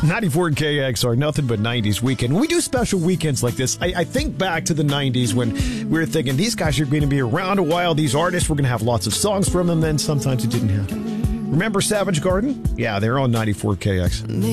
94 KXR, nothing but 90s weekend. When we do special weekends like this, I think back to the 90s when we were thinking these guys are going to be around a while. These artists, we're going to have lots of songs from them. Then sometimes it didn't happen. Remember Savage Garden? Yeah, they're on 94 KX.